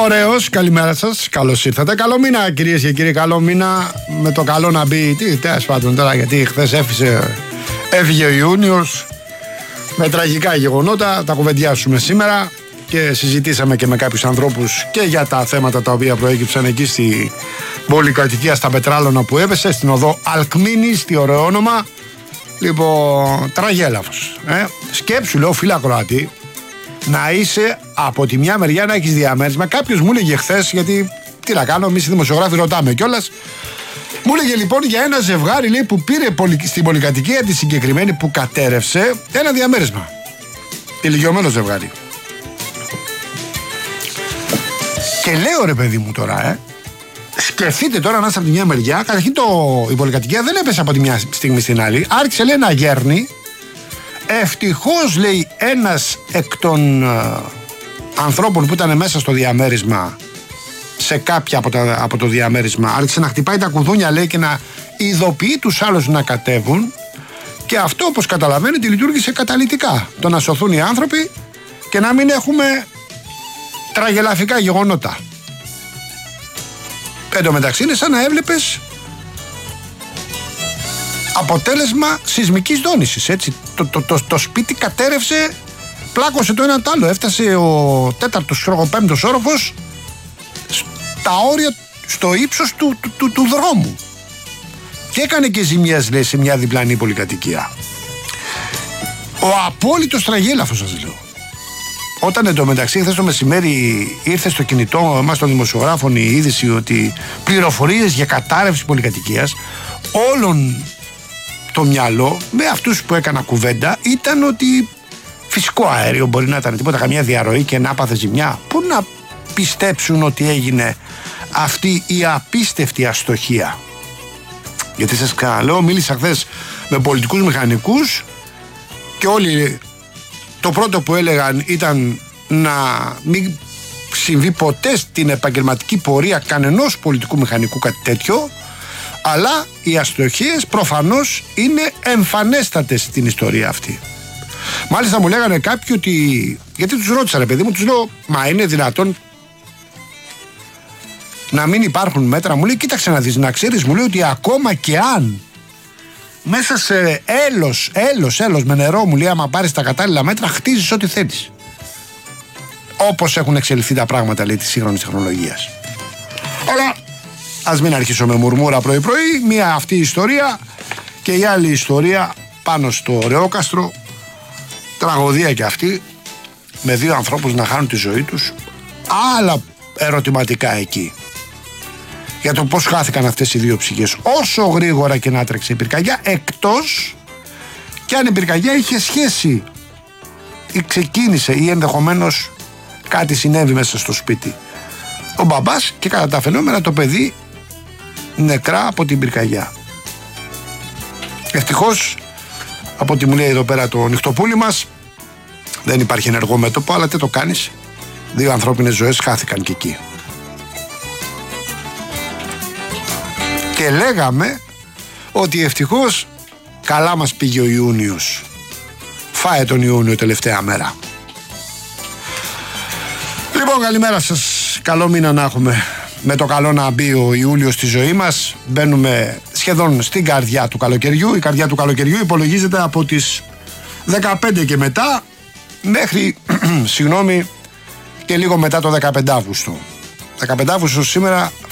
Ωραίος, καλημέρα σας, καλώς ήρθατε. Καλό μήνα κυρίες και κύριοι, καλό μήνα. Με το καλό να μπει, τέλος πάντων τώρα, γιατί χθες έφυγε ο Ιούνιος με τραγικά γεγονότα. Τα κουβεντιάσουμε σήμερα και συζητήσαμε και με κάποιους ανθρώπους και για τα θέματα τα οποία προέκυψαν εκεί στη πολυκατοικία στα Πετράλωνα που έπεσε, στην οδό Αλκμίνης, τι ωραίο όνομα. Λοιπόν, τραγέλαφος. Σκέψου, λέω, φίλε ακροατή, να είσαι από τη μια μεριά να έχεις διαμέρισμα. Κάποιος μου έλεγε χθες, γιατί τι να κάνω, εμείς οι δημοσιογράφοι ρωτάμε κιόλας. Μου έλεγε λοιπόν για ένα ζευγάρι, λέει, που πήρε στην πολυκατοικία τη συγκεκριμένη που κατέρευσε ένα διαμέρισμα. Ηλικιωμένο ζευγάρι. Και λέω, ρε παιδί μου τώρα, σκεφτείτε τώρα να είστε από τη μια μεριά. Καταρχήν η πολυκατοικία δεν έπεσε από τη μια στιγμή στην άλλη. Άρχισε, λέει, να γέρνει. Ευτυχώς, λέει, ένας εκ των ανθρώπων που ήταν μέσα στο διαμέρισμα, σε κάποια από το διαμέρισμα, άρχισε να χτυπάει τα κουδούνια, λέει, και να ειδοποιεί τους άλλους να κατέβουν. Και αυτό, όπως καταλαβαίνετε, λειτουργήσε καταλυτικά. Το να σωθούν οι άνθρωποι και να μην έχουμε τραγελαφικά γεγονότα. Εν τω μεταξύ είναι σαν να έβλεπες αποτέλεσμα σεισμικής δόνησης, έτσι. Το σπίτι κατέρευσε, πλάκωσε το ένα τ' άλλο. Έφτασε ο τέταρτος, ο πέμπτος όροφος στα όρια, στο ύψος του δρόμου. Και έκανε και ζημιές, λέει, σε μια διπλανή πολυκατοικία. Ο απόλυτος τραγέλαφος, σας λέω. Όταν εντωμεταξύ χθες το μεσημέρι ήρθε στο κινητό μας των δημοσιογράφων η είδηση ότι πληροφορίες για κατάρρευση πολυκατοικίας, όλων το μυαλό με αυτούς που έκανα κουβέντα ήταν ότι φυσικό αέριο μπορεί να ήταν, τίποτα, καμία διαρροή και να πάθει ζημιά. Πού να πιστέψουν ότι έγινε αυτή η απίστευτη αστοχία? Γιατί σας ξαναλέω, μίλησα χθες με πολιτικούς μηχανικούς και όλοι το πρώτο που έλεγαν ήταν να μην συμβεί ποτέ στην επαγγελματική πορεία κανενός πολιτικού μηχανικού κάτι τέτοιο, αλλά οι αστοχίες προφανώς είναι εμφανέστατες στην ιστορία αυτή. Μάλιστα μου λέγανε κάποιοι ότι, γιατί τους ρώτησα, ρε παιδί μου, τους λέω, μα είναι δυνατόν να μην υπάρχουν μέτρα? Μου λέει, κοίταξε να δεις, να ξέρεις, μου λέει, ότι ακόμα και αν μέσα σε έλος με νερό, μου λέει, άμα πάρεις τα κατάλληλα μέτρα, χτίζεις ό,τι θέλεις. Όπως έχουν εξελιχθεί τα πράγματα, λέει, της σύγχρονης τεχνολογίας. Αλλά ας μην αρχίσω με μουρμούρα πρωί-πρωί. Μία αυτή η ιστορία και η άλλη ιστορία πάνω στο Ρεόκαστρο. Τραγωδία και αυτή, με δύο ανθρώπους να χάνουν τη ζωή τους. Άλλα ερωτηματικά εκεί για το πώς χάθηκαν αυτές οι δύο ψυχές, όσο γρήγορα και να τρέξει η πυρκαγιά, εκτός και αν η πυρκαγιά είχε σχέση ή ξεκίνησε ή ενδεχομένως κάτι συνέβη μέσα στο σπίτι. Ο μπαμπάς και κατά τα φαινόμενα το παιδί νεκρά από την πυρκαγιά. Ευτυχώς, από ό,τι μου λέει εδώ πέρα το νυχτοπούλι μας, δεν υπάρχει ενεργό μέτωπο, αλλά τι το κάνεις, δύο ανθρώπινες ζωές χάθηκαν και εκεί. Και λέγαμε ότι ευτυχώς καλά μας πήγε ο Ιούνιος. Φάε τον Ιούνιο τελευταία μέρα. Λοιπόν, καλημέρα σας. Καλό μήνα να έχουμε. Με το καλό να μπει ο Ιούλιος στη ζωή μας. Μπαίνουμε σχεδόν στην καρδιά του καλοκαιριού. Η καρδιά του καλοκαιριού υπολογίζεται από τις 15 και μετά μέχρι και λίγο μετά το 15 Αύγουστο. 15 Αύγουστο σήμερα